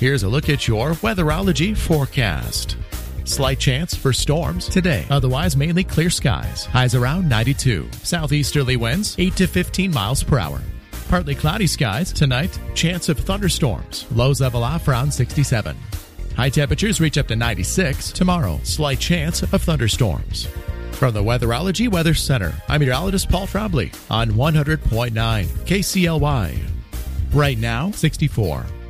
Here's a look at your Weatherology forecast. Slight chance for storms today. Otherwise, mainly clear skies. Highs around 92. Southeasterly winds 8 to 15 miles per hour. Partly cloudy skies tonight. Chance of thunderstorms. Lows level off around 67. High temperatures reach up to 96 tomorrow. Slight chance of thunderstorms. From the Weatherology Weather Center, I'm meteorologist Paul Trombley on 100.9 KCLY. Right now, 64.